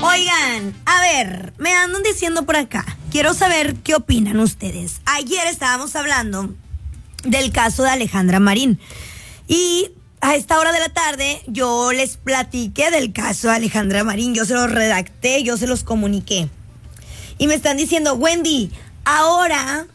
Oigan, a ver, me andan diciendo por acá. Quiero saber qué opinan ustedes. Ayer estábamos hablando del caso de Alejandra Marín. Y a esta hora de la tarde yo les platiqué del caso de Alejandra Marín. Yo se los redacté, yo se los comuniqué. Y me están diciendo, Wendy, ¿ahora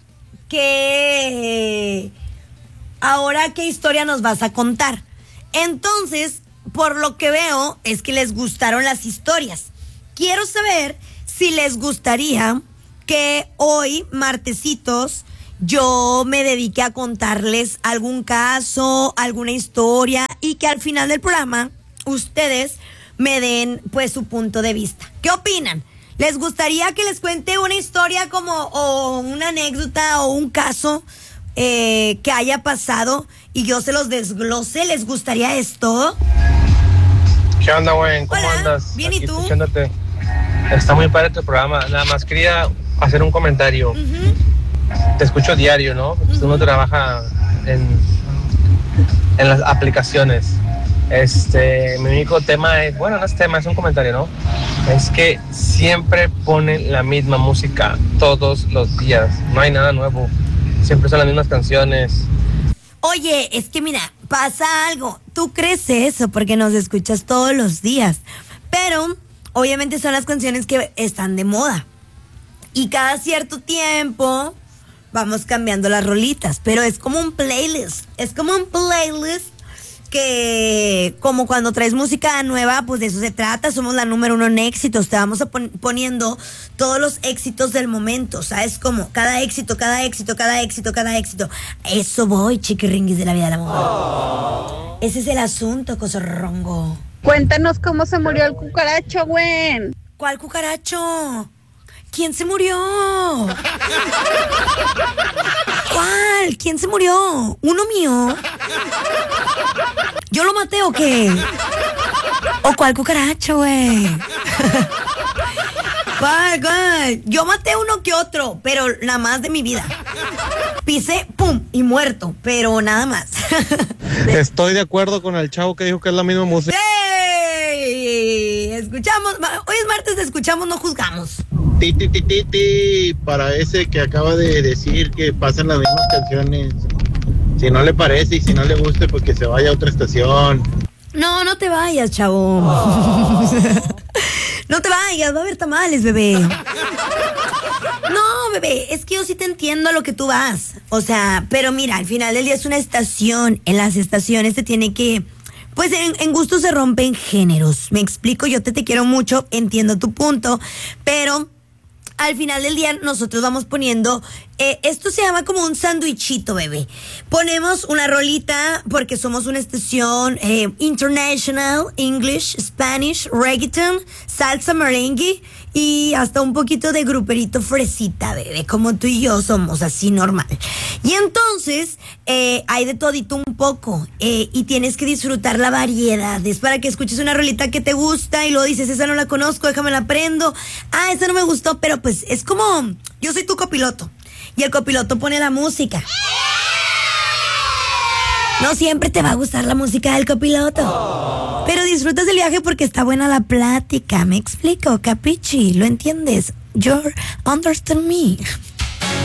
qué historia nos vas a contar? Entonces, por lo que veo, es que les gustaron las historias. Quiero saber si les gustaría que hoy, martesitos, yo me dediqué a contarles algún caso, alguna historia, y que al final del programa ustedes me den pues su punto de vista. ¿Qué opinan? ¿Les gustaría que les cuente una historia o una anécdota o un caso que haya pasado y yo se los desglose? ¿Les gustaría esto? ¿Qué onda, güey? ¿Cómo andas? Bien, aquí ¿y tú? Escuchándote. Está muy padre tu programa. Nada más quería hacer un comentario. Te escucho diario, ¿no? Porque uno trabaja en las aplicaciones. Mi único tema es, bueno, no es tema, es un comentario, ¿no? Es que siempre ponen la misma música todos los días. No hay nada nuevo. Siempre son las mismas canciones. Oye, es que mira, pasa algo. Tú crees eso porque nos escuchas todos los días. Pero, obviamente son las canciones que están de moda. Y cada cierto tiempo vamos cambiando las rolitas. Pero es como un playlist. Es como un playlist que, como cuando traes música nueva, pues de eso se trata. Somos la número 1 en éxitos. Te vamos poniendo todos los éxitos del momento. ¿Sabes cómo? Cada éxito. Eso voy, chiquiringuis de la vida del amor. Ese es el asunto, cosorrongo. Cuéntanos cómo se murió el cucaracho, güey. ¿Cuál cucaracho? ¿Quién se murió? ¿Cuál? ¿Quién se murió? ¿Uno mío? ¿Yo lo maté o qué? ¿O cuál cucaracho, güey? ¿Cuál? Yo maté uno que otro, pero nada más de mi vida. Pisé, pum, y muerto, pero nada más. Estoy de acuerdo con el chavo que dijo que es la misma música. ¡Ey! Escuchamos, hoy es martes de escuchamos, no juzgamos. Para ese que acaba de decir que pasan las mismas canciones. Si no le parece y si no le guste, pues que se vaya a otra estación. No te vayas, chavo. No te vayas, va a haber tamales, bebé. No, bebé, es que yo sí te entiendo a lo que tú vas. O sea, pero mira, al final del día es una estación. En las estaciones te tiene que... Pues en gusto se rompen géneros. Me explico, yo te quiero mucho, entiendo tu punto, pero... Al final del día nosotros vamos poniendo, esto se llama como un sandwichito, bebé. Ponemos una rolita porque somos una estación international, English, Spanish, reggaeton, salsa, merengue y hasta un poquito de gruperito fresita, bebé, como tú y yo somos, así normal. Y entonces hay de todito un poco y tienes que disfrutar la variedad. Es para que escuches una rolita que te gusta y luego dices, esa no la conozco, déjame la aprendo. Ah, esa no me gustó, pero pues es como, yo soy tu copiloto y el copiloto pone la música. No siempre te va a gustar la música del copiloto, pero disfrutas del viaje porque está buena la plática. ¿Me explico? Capichi, ¿lo entiendes? You understand me.